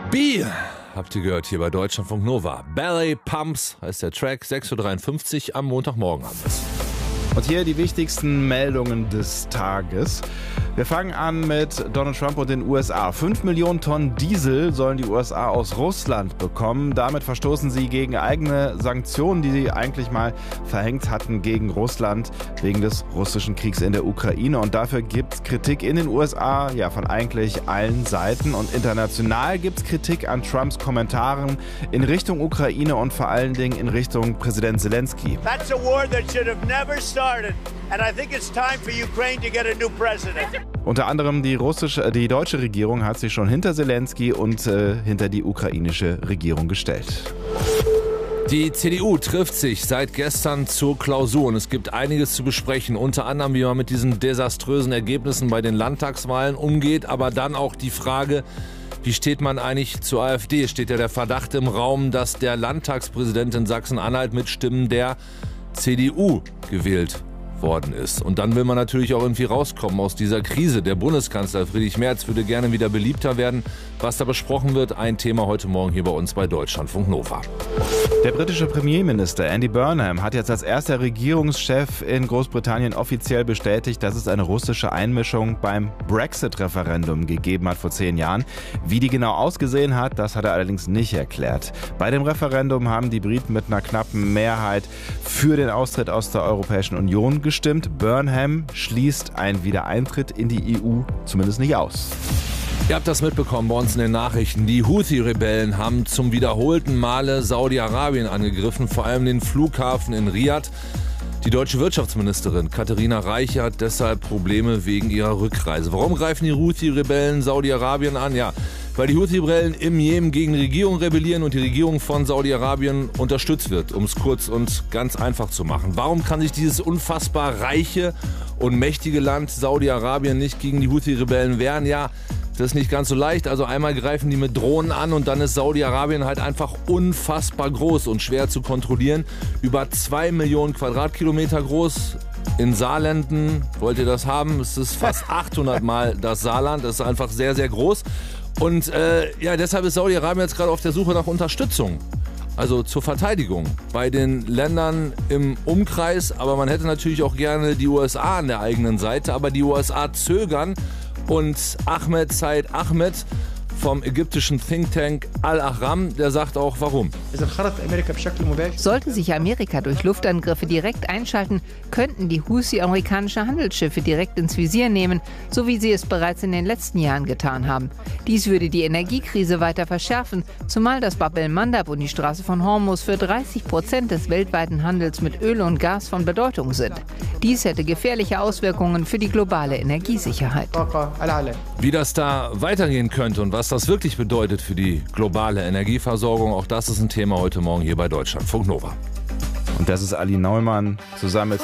B habt ihr gehört hier bei Deutschlandfunk Nova. Ballet Pumps heißt der Track, 6.53 Uhr am Montagmorgen haben wir es. Und hier die wichtigsten Meldungen des Tages. Wir fangen an mit Donald Trump und den USA. 5 Millionen Tonnen Diesel sollen die USA aus Russland bekommen. Damit verstoßen sie gegen eigene Sanktionen, die sie eigentlich mal verhängt hatten gegen Russland wegen des russischen Kriegs in der Ukraine. Und dafür gibt es Kritik in den USA, ja, von eigentlich allen Seiten. Und international gibt es Kritik an Trumps Kommentaren in Richtung Ukraine und vor allen Dingen in Richtung Präsident Zelensky. That's a war that should have never started. And I think it's time for Ukraine to get a new president. Unter anderem die deutsche Regierung hat sich schon hinter Zelensky und hinter die ukrainische Regierung gestellt. Die CDU trifft sich seit gestern zur Klausur und es gibt einiges zu besprechen. Unter anderem, wie man mit diesen desaströsen Ergebnissen bei den Landtagswahlen umgeht, aber dann auch die Frage, wie steht man eigentlich zur AfD? Steht ja der Verdacht im Raum, dass der Landtagspräsident in Sachsen-Anhalt mit Stimmen der CDU gewählt worden ist. Und dann will man natürlich auch irgendwie rauskommen aus dieser Krise. Der Bundeskanzler Friedrich Merz würde gerne wieder beliebter werden. Was da besprochen wird, ein Thema heute Morgen hier bei uns bei Deutschlandfunk Nova. Der britische Premierminister Andy Burnham hat jetzt als erster Regierungschef in Großbritannien offiziell bestätigt, dass es eine russische Einmischung beim Brexit-Referendum gegeben hat vor 10 Jahren. Wie die genau ausgesehen hat, das hat er allerdings nicht erklärt. Bei dem Referendum haben die Briten mit einer knappen Mehrheit für den Austritt aus der Europäischen Union gestimmt. Burnham schließt einen Wiedereintritt in die EU zumindest nicht aus. Ihr habt das mitbekommen bei uns in den Nachrichten. Die Houthi-Rebellen haben zum wiederholten Male Saudi-Arabien angegriffen, vor allem den Flughafen in Riyadh. Die deutsche Wirtschaftsministerin Katharina Reiche hat deshalb Probleme wegen ihrer Rückreise. Warum greifen die Houthi-Rebellen Saudi-Arabien an? Ja, weil die Houthi-Rebellen im Jemen gegen die Regierung rebellieren und die Regierung von Saudi-Arabien unterstützt wird, um es kurz und ganz einfach zu machen. Warum kann sich dieses unfassbar reiche und mächtige Land Saudi-Arabien nicht gegen die Houthi-Rebellen wehren? Ja, das ist nicht ganz so leicht. Also einmal greifen die mit Drohnen an und dann ist Saudi-Arabien halt einfach unfassbar groß und schwer zu kontrollieren. Über 2 Millionen Quadratkilometer groß. In Saarländen, wollt ihr das haben? Es ist fast 800 Mal das Saarland. Das ist einfach sehr, sehr groß. Und deshalb ist Saudi-Arabien jetzt gerade auf der Suche nach Unterstützung. Also zur Verteidigung bei den Ländern im Umkreis. Aber man hätte natürlich auch gerne die USA an der eigenen Seite. Aber die USA zögern. Und Ahmed Said Ahmed vom ägyptischen Think Tank Al-Ahram, der sagt auch, warum. Sollte sich Amerika durch Luftangriffe direkt einschalten, könnten die Houthi amerikanische Handelsschiffe direkt ins Visier nehmen, so wie sie es bereits in den letzten Jahren getan haben. Dies würde die Energiekrise weiter verschärfen, zumal das Bab el-Mandab und die Straße von Hormuz für 30% des weltweiten Handels mit Öl und Gas von Bedeutung sind. Dies hätte gefährliche Auswirkungen für die globale Energiesicherheit. Wie das da weitergehen könnte und was das wirklich bedeutet für die globale Energieversorgung, auch das ist ein Thema heute Morgen hier bei Deutschlandfunk Nova. Und das ist Ali Neumann zusammen mit